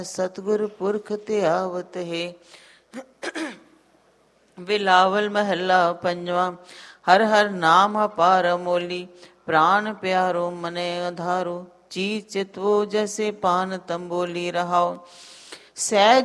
ਸਤਿਗੁਰ ਪੁਰਖ ਧਿਆਵਤ ਹੈ। ਬਿਲਾਵਲ ਮਹੱਲਾ ਪੰਜਵਾਂ। ਹਰ ਹਰ ਨਾਮ ਅਪਾਰ ਅਮੋਲੀ, ਪ੍ਰਾਨ ਪਿਆਰੋ ਮਨੇ ਆਧਾਰੋ, ਚੀਜ਼ ਚਿਤਵੋ ਜੈਸੇ ਪਾਨ ਤੰਬੋਲੀ ਰਹਾਓ। ਸਹਿਜ